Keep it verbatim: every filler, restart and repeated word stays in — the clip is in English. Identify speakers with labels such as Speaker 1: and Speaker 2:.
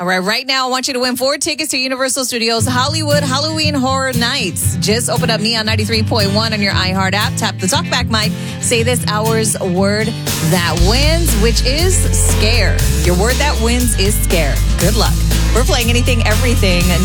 Speaker 1: All right, right now, I want you to win four tickets to Universal Studios Hollywood Halloween Horror Nights. Just open up Neon ninety-three point one on your iHeart app. Tap the talkback mic. Say this hour's word that wins, which is scare. Your word that wins is scare. Good luck. We're playing Anything, Everything.